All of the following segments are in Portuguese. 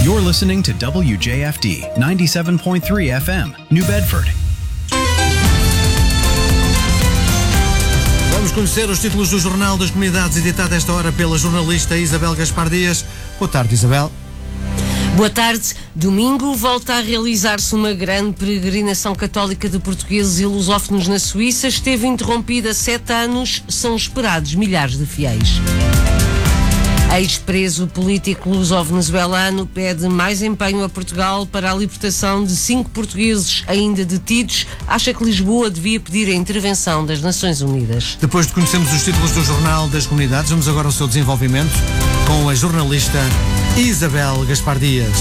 You're listening to WJFD 97.3 FM, New Bedford. Vamos conhecer os títulos do Jornal das Comunidades, editado esta hora pela jornalista Isabel Gaspar Dias. Boa tarde, Isabel. Boa tarde. Domingo volta a realizar-se uma grande peregrinação católica de portugueses e lusófonos na Suíça. Esteve interrompida há 7 anos. São esperados milhares de fiéis. Ex-preso político luso-venezuelano pede mais empenho a Portugal para a libertação de 5 portugueses ainda detidos. Acha que Lisboa devia pedir a intervenção das Nações Unidas. Depois de conhecermos os títulos do Jornal das Comunidades, vamos agora ao seu desenvolvimento com a jornalista Isabel Gaspar Dias.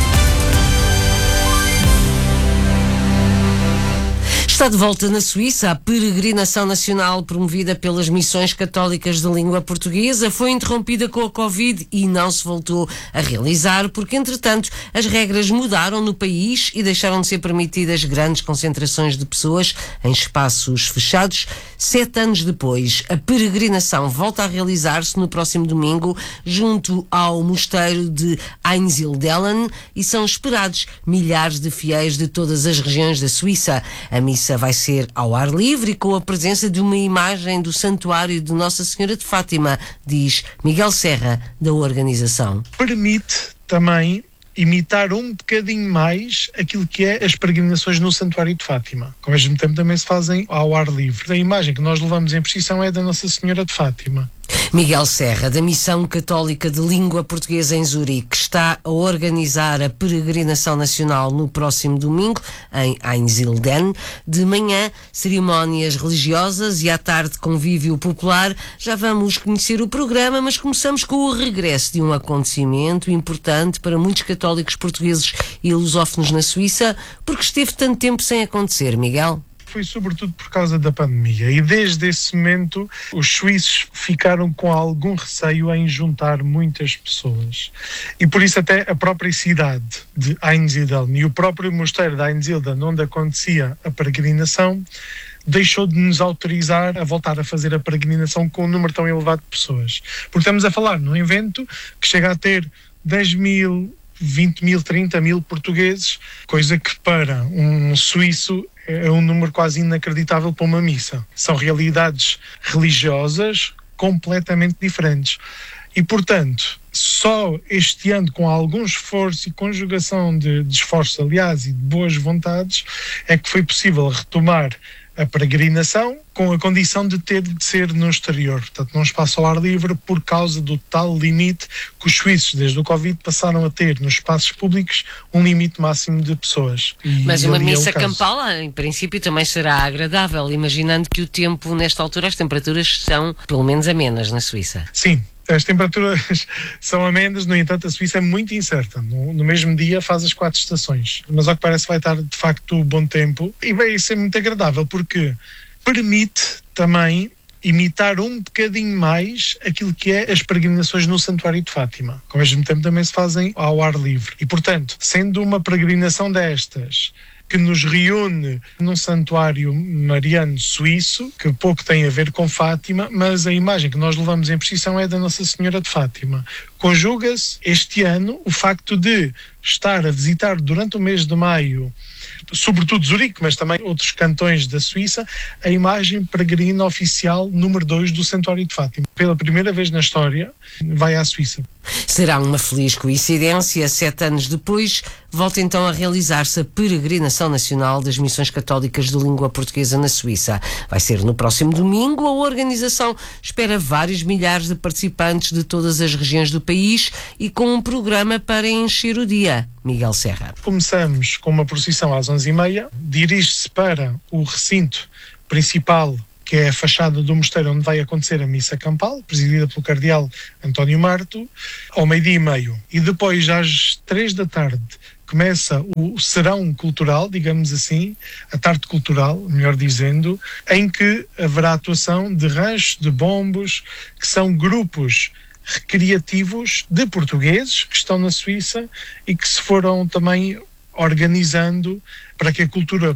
Está de volta na Suíça a peregrinação nacional promovida pelas Missões Católicas de Língua Portuguesa. Foi interrompida com a Covid e não se voltou a realizar porque, entretanto, as regras mudaram no país e deixaram de ser permitidas grandes concentrações de pessoas em espaços fechados. 7 anos depois, a peregrinação volta a realizar-se no próximo domingo junto ao mosteiro de Einsiedeln e são esperados milhares de fiéis de todas as regiões da Suíça. A missa vai ser ao ar livre e com a presença de uma imagem do Santuário de Nossa Senhora de Fátima, diz Miguel Serra, da organização. Permite também imitar um bocadinho mais aquilo que é as peregrinações no Santuário de Fátima. Ao mesmo tempo também se fazem ao ar livre. A imagem que nós levamos em procissão é da Nossa Senhora de Fátima. Miguel Serra, da Missão Católica de Língua Portuguesa em Zurique, está a organizar a peregrinação nacional no próximo domingo, em Einsiedeln. De manhã, cerimónias religiosas e à tarde, convívio popular. Já vamos conhecer o programa, mas começamos com o regresso de um acontecimento importante para muitos católicos portugueses e lusófonos na Suíça, porque esteve tanto tempo sem acontecer, Miguel. Foi sobretudo por causa da pandemia e desde esse momento os suíços ficaram com algum receio em juntar muitas pessoas e por isso até a própria cidade de Einsiedeln e o próprio mosteiro de Einsiedeln, onde acontecia a peregrinação, deixou de nos autorizar a voltar a fazer a peregrinação com um número tão elevado de pessoas. Porque estamos a falar num evento que chega a ter 10 mil, 20 mil, 30 mil portugueses, coisa que para um suíço é um número quase inacreditável para uma missa. São realidades religiosas completamente diferentes. E, portanto, só este ano, com algum esforço e conjugação de esforços, aliás, e de boas vontades, é que foi possível retomar a peregrinação com a condição de ter de ser no exterior, portanto num espaço ao ar livre, por causa do tal limite que os suíços desde o Covid passaram a ter nos espaços públicos um limite máximo de pessoas. Mas uma missa campal, em princípio, também será agradável, imaginando que o tempo, nesta altura, as temperaturas são pelo menos amenas na Suíça. Sim. As temperaturas são amenas, no entanto a Suíça é muito incerta. No mesmo dia faz as 4 estações, mas ao que parece vai estar de facto bom tempo e vai ser muito agradável porque permite também imitar um bocadinho mais aquilo que é as peregrinações no Santuário de Fátima. Ao mesmo tempo também se fazem ao ar livre e, portanto, sendo uma peregrinação destas que nos reúne num santuário mariano suíço, que pouco tem a ver com Fátima, mas a imagem que nós levamos em procissão é da Nossa Senhora de Fátima. Conjuga-se este ano o facto de estar a visitar durante o mês de maio, sobretudo Zurique, mas também outros cantões da Suíça, a imagem peregrina oficial número 2 do Santuário de Fátima. Pela primeira vez na história, vai à Suíça. Será uma feliz coincidência. 7 anos depois, volta então a realizar-se a peregrinação nacional das Missões Católicas de Língua Portuguesa na Suíça. Vai ser no próximo domingo. A organização espera vários milhares de participantes de todas as regiões do país e com um programa para encher o dia. Miguel Serra. Começamos com uma procissão às 11h30, dirige-se para o recinto principal, que é a fachada do mosteiro onde vai acontecer a missa campal, presidida pelo cardeal António Marto, ao 12h30. E depois, às 3 da tarde, começa o serão cultural, digamos assim, a tarde cultural, melhor dizendo, em que haverá atuação de ranchos, de bombos, que são grupos recreativos de portugueses que estão na Suíça e que se foram também organizando para que a cultura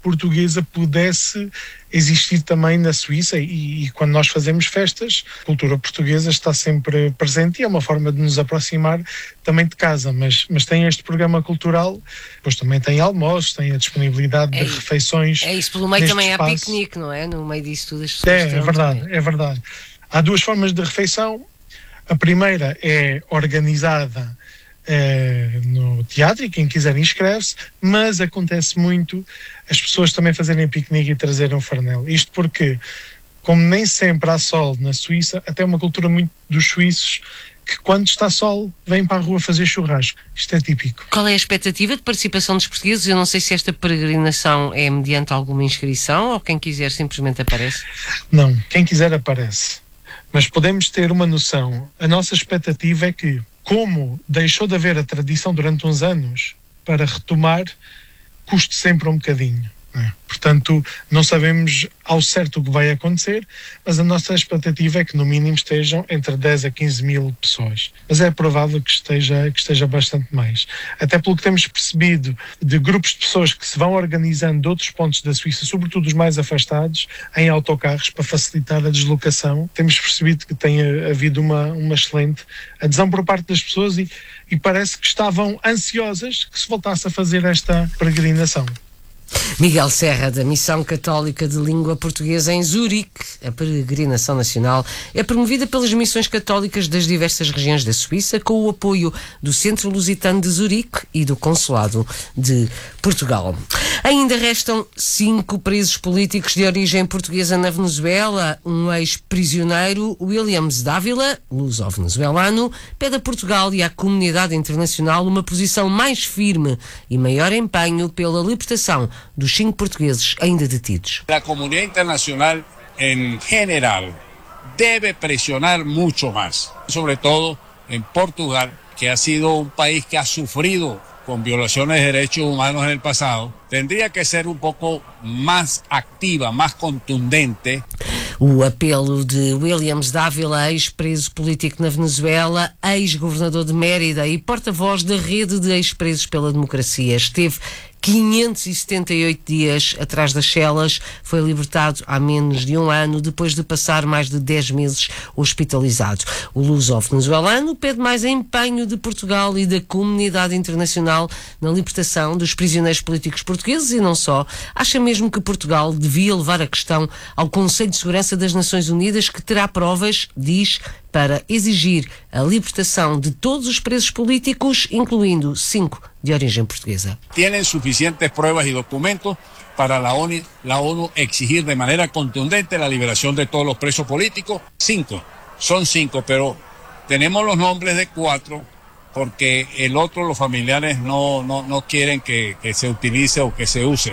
portuguesa pudesse existir também na Suíça, e quando nós fazemos festas, a cultura portuguesa está sempre presente e é uma forma de nos aproximar também de casa, mas tem este programa cultural, depois também tem almoços, tem a disponibilidade de refeições. É isso, pelo meio também há espaço. piquenique, não é? No meio disso tudo as pessoas É verdade. Há duas formas de refeição. A primeira é organizada no teatro, e quem quiser inscreve-se, mas acontece muito as pessoas também fazerem piquenique e trazerem um farnel. Isto porque, como nem sempre há sol na Suíça, até uma cultura muito dos suíços que quando está sol vêm para a rua fazer churrasco. Isto é típico. Qual é a expectativa de participação dos portugueses? Eu não sei se esta peregrinação é mediante alguma inscrição ou quem quiser simplesmente aparece. Não, quem quiser aparece. Mas podemos ter uma noção. A nossa expectativa é que, como deixou de haver a tradição durante uns anos, para retomar, custe sempre um bocadinho. Portanto, não sabemos ao certo o que vai acontecer, mas a nossa expectativa é que no mínimo estejam entre 10 a 15 mil pessoas. Mas é provável que esteja bastante mais. Até pelo que temos percebido de grupos de pessoas que se vão organizando de outros pontos da Suíça, sobretudo os mais afastados, em autocarros para facilitar a deslocação. Temos percebido que tem havido uma excelente adesão por parte das pessoas e parece que estavam ansiosas que se voltasse a fazer esta peregrinação. Miguel Serra, da Missão Católica de Língua Portuguesa em Zurique. A peregrinação nacional é promovida pelas missões católicas das diversas regiões da Suíça, com o apoio do Centro Lusitano de Zurique e do Consulado de Portugal. Ainda restam 5 presos políticos de origem portuguesa na Venezuela. Um ex-prisioneiro, Williams Dávila, luso-venezuelano, pede a Portugal e à comunidade internacional uma posição mais firme e maior empenho pela libertação dos 5 portugueses ainda detidos. A comunidade internacional, em geral, deve pressionar muito mais, sobretudo em Portugal, que ha sido um país que ha sufrido con violaciones de derechos humanos en el pasado, tendría que ser un poco más activa, más contundente. O apelo de Williams Dávila, ex-preso político na Venezuela, ex-governador de Mérida e porta-voz da rede de ex-presos pela democracia, esteve 578 dias atrás das celas, foi libertado há menos de um ano, depois de passar mais de 10 meses hospitalizado. O luso-venezuelano pede mais empenho de Portugal e da comunidade internacional na libertação dos prisioneiros políticos portugueses e não só. Acha mesmo que Portugal devia levar a questão ao Conselho de Segurança das Nações Unidas, que terá provas, diz, para exigir a libertação de todos os presos políticos, incluindo 5 de origem portuguesa. Tienen suficientes pruebas y documentos para la ONU exigir de manera contundente la liberación de todos los presos políticos. 5, son 5, pero tenemos los nombres de 4 porque el otro, los familiares no quieren que se utilice o que se use.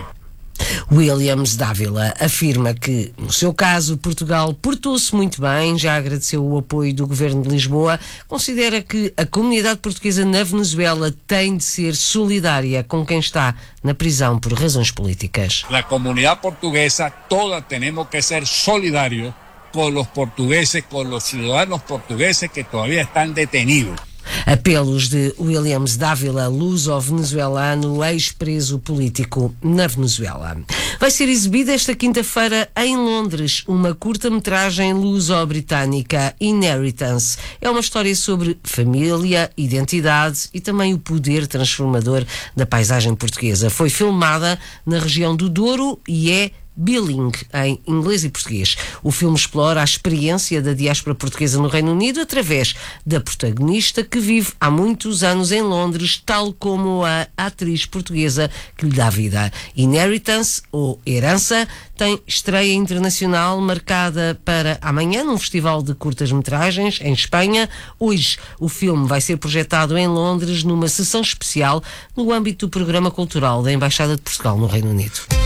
Williams Dávila afirma que, no seu caso, Portugal portou-se muito bem, já agradeceu o apoio do Governo de Lisboa, considera que a comunidade portuguesa na Venezuela tem de ser solidária com quem está na prisão por razões políticas. A comunidade portuguesa toda temos que ser solidarios com os portugueses, com os cidadãos portugueses que todavía estão detenidos. Apelos de Williams Dávila, luso-venezuelano, ex-preso político na Venezuela. Vai ser exibida esta quinta-feira em Londres uma curta-metragem luso-britânica, Inheritance. É uma história sobre família, identidade e também o poder transformador da paisagem portuguesa. Foi filmada na região do Douro e é bilingue, em inglês e português. O filme explora a experiência da diáspora portuguesa no Reino Unido através da protagonista que vive há muitos anos em Londres, tal como a atriz portuguesa que lhe dá vida. Inheritance, ou Herança, tem estreia internacional marcada para amanhã num festival de curtas-metragens em Espanha. Hoje o filme vai ser projetado em Londres numa sessão especial no âmbito do programa cultural da Embaixada de Portugal no Reino Unido.